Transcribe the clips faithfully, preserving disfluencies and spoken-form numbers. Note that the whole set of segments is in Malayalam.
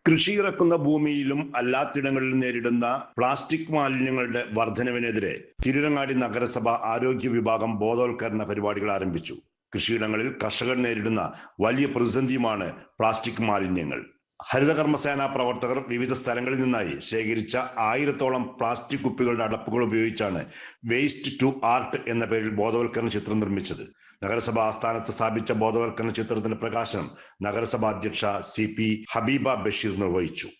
കൃഷിയിറക്കുന്ന ഭൂമിയിലും അല്ലാത്തിടങ്ങളിലും നേരിടുന്ന പ്ലാസ്റ്റിക് മാലിന്യങ്ങളുടെ വർധനവിനെതിരെ തിരൂരങ്ങാടി നഗരസഭ ആരോഗ്യ വിഭാഗം ബോധവൽക്കരണ പരിപാടികൾ ആരംഭിച്ചു. കൃഷിയിടങ്ങളിൽ കർഷകർ നേരിടുന്ന വലിയ പ്രതിസന്ധിയുമാണ് പ്ലാസ്റ്റിക് മാലിന്യങ്ങൾ. ഹരിതകർമ്മസേന പ്രവർത്തകർ വിവിധ സ്ഥലങ്ങളിൽ നിന്നായി ശേഖരിച്ച ആയിരത്തോളം പ്ലാസ്റ്റിക് കുപ്പികളുടെ അടപ്പുകൾ ഉപയോഗിച്ചാണ് വേസ്റ്റ് ടു ആർട്ട് എന്ന പേരിൽ ബോധവൽക്കരണ ചിത്രം നിർമ്മിച്ചത്. നഗരസഭ ആസ്ഥാനത്ത് സ്ഥാപിച്ച ബോധവൽക്കരണ ചിത്രത്തിന്റെ പ്രകാശനം നഗരസഭാ അധ്യക്ഷ സി പി ഹബീബ ബഷീർ നിർവഹിച്ചു.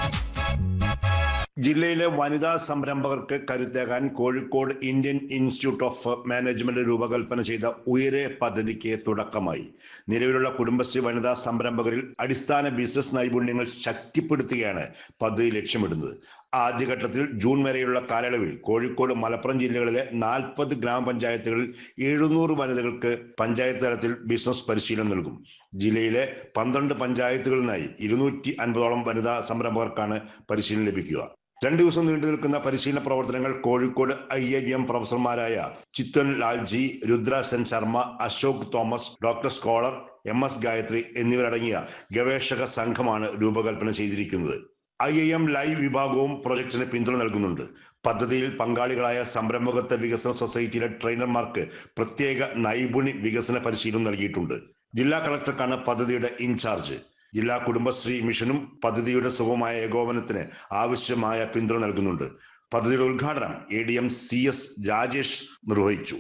ജില്ലയിലെ വനിതാ സംരംഭകർക്ക് കരുത്തേകാൻ Kozhikode Indian institute of management രൂപകൽപ്പന ചെയ്ത ഉയരെ പദ്ധതിക്ക് തുടക്കമായി. നിലവിലുള്ള കുടുംബശ്രീ വനിതാ സംരംഭകരിൽ അടിസ്ഥാന ബിസിനസ് നൈപുണ്യങ്ങൾ ശക്തിപ്പെടുത്തുകയാണ് പദ്ധതി ലക്ഷ്യമിടുന്നത്. ആദ്യഘട്ടത്തിൽ ജൂൺ വരെയുള്ള കാലയളവിൽ കോഴിക്കോട് മലപ്പുറം ജില്ലകളിലെ നാൽപ്പത് ഗ്രാമപഞ്ചായത്തുകളിൽ എഴുന്നൂറ് വനിതകൾക്ക് പഞ്ചായത്ത് തലത്തിൽ ബിസിനസ് പരിശീലനം നൽകും. ജില്ലയിലെ പന്ത്രണ്ട് പഞ്ചായത്തുകളിൽ നിന്നായി ഇരുന്നൂറ്റി അൻപതോളം വനിതാ സംരംഭകർക്കാണ് പരിശീലനം ലഭിക്കുക. രണ്ടു ദിവസം നീണ്ടു നിൽക്കുന്ന പരിശീലന പ്രവർത്തനങ്ങൾ Kozhikode I I M പ്രൊഫസർമാരായ Chithan Lalji, Rudra Sen Sharma, Ashok Thomas, doctor scholar, M S Gayathri എന്നിവരടങ്ങിയ ഗവേഷക സംഘമാണ് രൂപകൽപ്പന ചെയ്തിരിക്കുന്നത്. ഐ ഐ എം ലൈവ് വിഭാഗവും പ്രൊജക്ടിന് പിന്തുണ നൽകുന്നുണ്ട്. പദ്ധതിയിൽ പങ്കാളികളായ സംരംഭകത്വ വികസന സൊസൈറ്റിയിലെ ട്രെയിനർമാർക്ക് പ്രത്യേക നൈപുണി വികസന പരിശീലനം നൽകിയിട്ടുണ്ട്. ജില്ലാ കളക്ടർക്കാണ് പദ്ധതിയുടെ ഇൻചാർജ്. ജില്ലാ കുടുംബശ്രീ മിഷനും പദ്ധതിയുടെ സുഗമമായ ഏകോപനത്തിന് ആവശ്യമായ പിന്തുണ നൽകുന്നുണ്ട്. പദ്ധതിയുടെ ഉദ്ഘാടനം A D M C S Rajesh നിർവഹിച്ചു.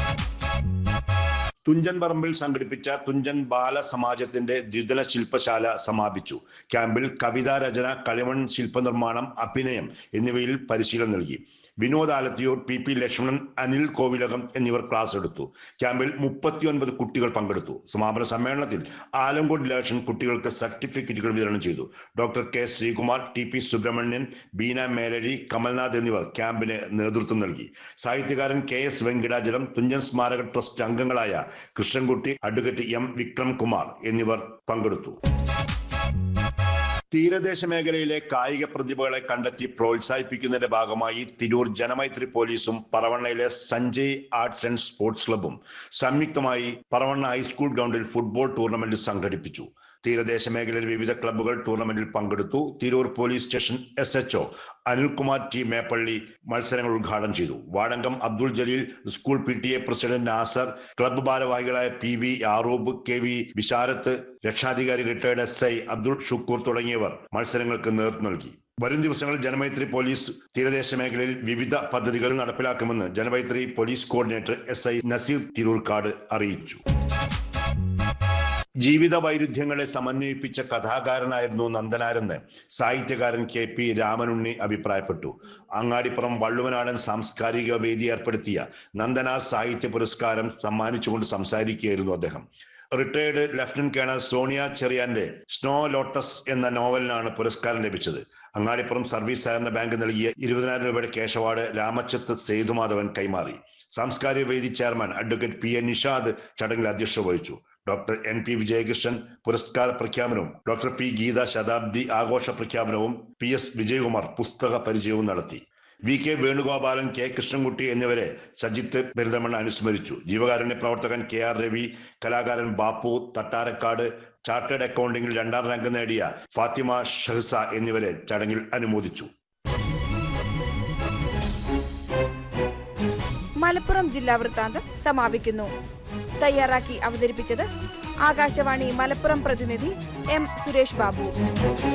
തുഞ്ചൻ പറമ്പിൽ സംഘടിപ്പിച്ച തുഞ്ചൻ ബാല സമാജത്തിന്റെ ദ്വിദിന ശില്പശാല സമാപിച്ചു. ക്യാമ്പിൽ കവിതാ രചന, കളിമൺ ശില്പനിർമ്മാണം, അഭിനയം എന്നിവയിൽ പരിശീലനം നൽകി. വിനോദ് ആലത്തിയൂർ, പി പി ലക്ഷ്മണൻ, അനിൽ കോവിലകം എന്നിവർ ക്ലാസ് എടുത്തു. ക്യാമ്പിൽ മുപ്പത്തിയൊൻപത് കുട്ടികൾ പങ്കെടുത്തു. സമാപന സമ്മേളനത്തിൽ ആലങ്കോട് ഇലക്ഷൻ കുട്ടികൾക്ക് സർട്ടിഫിക്കറ്റുകൾ വിതരണം ചെയ്തു. Doctor K Sreekumar, T P Subramanian, Beena മേലരി, Kamal Nath എന്നിവർ ക്യാമ്പിന് നേതൃത്വം നൽകി. സാഹിത്യകാരൻ കെ എസ് വെങ്കിടാചലം, തുഞ്ചൻ സ്മാരക ട്രസ്റ്റ് അംഗങ്ങളായ കൃഷ്ണൻകുട്ടി, അഡ്വക്കേറ്റ് എം വിക്രം കുമാർ എന്നിവർ പങ്കെടുത്തു. തീരദേശ മേഖലയിലെ കായിക പ്രതിഭകളെ കണ്ടെത്തി പ്രോത്സാഹിപ്പിക്കുന്നതിന്റെ ഭാഗമായി തിരൂർ ജനമൈത്രി പോലീസും പറവണ്ണയിലെ സഞ്ജയ് ആർട്സ് ആൻഡ് സ്പോർട്സ് ക്ലബും സംയുക്തമായി പറവണ്ണ ഹൈസ്കൂൾ ഗ്രൗണ്ടിൽ ഫുട്ബോൾ ടൂർണമെന്റ് സംഘടിപ്പിച്ചു. തീരദേശ മേഖലയിലെ വിവിധ ക്ലബ്ബുകൾ ടൂർണമെന്റിൽ പങ്കെടുത്തു. Tirur police station S H O Anilkumar T Meppally മത്സരങ്ങൾ ഉദ്ഘാടനം ചെയ്തു. വാടങ്കം Abdul Jaleel, school P T A president Nasar, club ഭാരവാഹികളായ P V യാറൂബ്, K V Visharath, രക്ഷാധികാരി retired S I Abdul Shukkur തുടങ്ങിയവർ മത്സരങ്ങൾക്ക് നേതൃത്വം നൽകി. വരും ദിവസങ്ങളിൽ ജനമൈത്രി പോലീസ് തീരദേശ മേഖലയിൽ വിവിധ പദ്ധതികൾ നടപ്പിലാക്കുമെന്ന് Janamaithri police coordinator S I Naseer Thirurkad അറിയിച്ചു. ജീവിത വൈരുദ്ധ്യങ്ങളെ സമന്വയിപ്പിച്ച കഥാകാരനായിരുന്നു നന്ദനാരെന്ന് സാഹിത്യകാരൻ കെ പി രാമനുണ്ണി അഭിപ്രായപ്പെട്ടു. അങ്ങാടിപ്പുറം വള്ളുവനാടൻ സാംസ്കാരിക വേദി ഏർപ്പെടുത്തിയ നന്ദനാർ സാഹിത്യ പുരസ്കാരം സമ്മാനിച്ചുകൊണ്ട് സംസാരിക്കുകയായിരുന്നു അദ്ദേഹം. Retired lieutenant colonel Sonia ചെറിയാന്റെ snow lotus എന്ന നോവലിനാണ് പുരസ്കാരം ലഭിച്ചത്. അങ്ങാടിപ്പുറം സർവീസ് സഹകരണ ബാങ്ക് നൽകിയ ഇരുപതിനായിരം രൂപയുടെ ക്യാഷ് അവാർഡ് രാമച്ചത്ത് സേതുമാധവൻ കൈമാറി. സാംസ്കാരിക വേദി chairman advocate P N Nishad ചടങ്ങിൽ അധ്യക്ഷത വഹിച്ചു. ഡോക്ടർ എൻ പി വിജയകൃഷ്ണൻ പുരസ്കാര പ്രഖ്യാപനവും ഡോക്ടർ പി ഗീത ശതാബ്ദി ആഘോഷ പ്രഖ്യാപനവും പി എസ് വിജയകുമാർ പുസ്തക പരിചയവും നടത്തി. V K Venugopalan, K Krishnankutty എന്നിവരെ സജിത്ത് പെരുന്തമണ്ണ അനുസ്മരിച്ചു. ജീവകാരുണ്യ പ്രവർത്തകൻ കെ ആർ രവി, കലാകാരൻ ബാപ്പു തട്ടാരക്കാട്, ചാർട്ടേഡ് അക്കൗണ്ടിംഗിൽ രണ്ടാം റാങ്ക് നേടിയ ഫാത്തിമ ഷഹ്സ എന്നിവരെ ചടങ്ങിൽ അനുമോദിച്ചു. മലപ്പുറം ജില്ലാ വൃത്താന്തം സമാപിക്കുന്നു. തയ്യാറാക്കി അവതരിപ്പിച്ചത് ആകാശവാണി മലപ്പുറം പ്രതിനിധി എം സുരേഷ് ബാബു.